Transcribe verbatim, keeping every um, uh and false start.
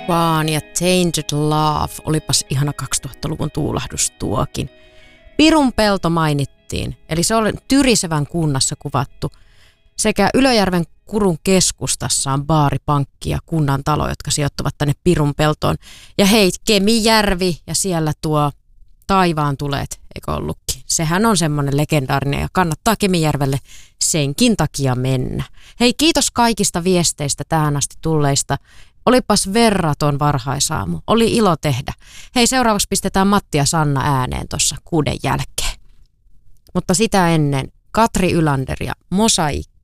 One ja Tainted Love, olipas ihana kaksituhattaluvun tuulahdus tuokin. Pirun pelto mainittiin, eli se on Tyrisevän kunnassa kuvattu. Sekä Ylöjärven Kurun keskustassa on baari, pankki ja kunnan talo, jotka sijoittuvat tänne Pirun peltoon. Ja hei, Kemijärvi ja siellä tuo Taivaan tulet, eikö ollutkin? Sehän on semmoinen legendaarinen ja kannattaa Kemijärvelle senkin takia mennä. Hei, kiitos kaikista viesteistä tähän asti tulleista. Olipas verraton varhaisaamu. Oli ilo tehdä. Hei, seuraavaksi pistetään Matti ja Sanna ääneen tuossa kuuden jälkeen. Mutta sitä ennen Katri Ylander ja Mosaikki.